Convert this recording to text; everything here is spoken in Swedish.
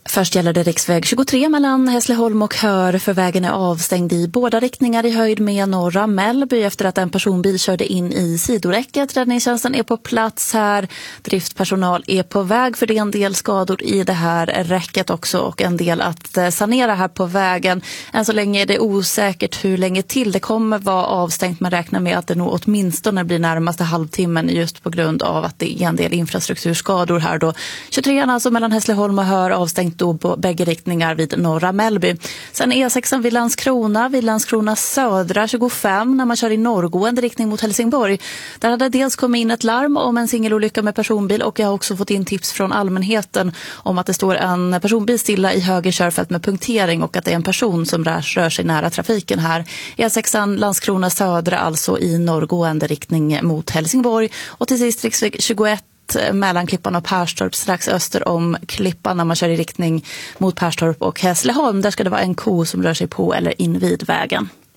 Först gäller det riksväg 23 mellan Hässleholm och Hör, för vägen är avstängd i båda riktningar i höjd med norra Mellby efter att en personbil körde in i sidoräcket. Räddningstjänsten är på plats här. Driftpersonal är på väg, för det är en del skador i det här räcket också och en del att sanera här på vägen. Än så länge är det osäkert hur länge till det kommer vara avstängt, men räknar med att det nog åtminstone blir närmaste halvtimmen just på grund av att det är en del infrastrukturskador här då. 23 alltså mellan Hässleholm och Hör avstängt då på bägge riktningar vid norra Mellby. Sen E6 vid Landskrona södra 25 när man kör i norrgående riktning mot Helsingborg. Där hade dels kommit in ett larm om en singelolycka med personbil, och jag har också fått in tips från allmänheten om att det står en personbil stilla i höger körfält med punktering och att det är en person som rör sig nära trafiken här. E6 Landskrona södra alltså i norrgående riktning mot Helsingborg. Och till sist riksväg 21 mellan Klippan och Perstorp strax öster om Klippan när man kör i riktning mot Perstorp och Hässleholm. Där ska det vara en ko som rör sig på eller invid vägen.